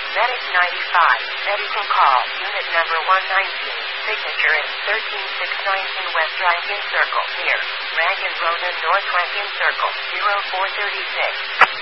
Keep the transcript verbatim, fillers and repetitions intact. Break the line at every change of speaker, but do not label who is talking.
Medic ninety-five, medical call, unit number one nineteen, signature is thirteen six nineteen West Rankin Circle, near Rankin Road and North Rankin Circle, zero four three six.